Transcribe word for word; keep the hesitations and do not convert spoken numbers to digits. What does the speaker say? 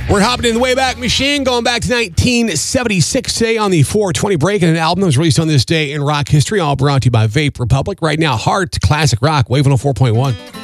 We're hopping in the Wayback Machine, going back to nineteen seventy-six today on the four twenty break, and an album that was released on this day in rock history, all brought to you by Vape Republic. Right now, Heart, classic rock, Wave one oh four point one.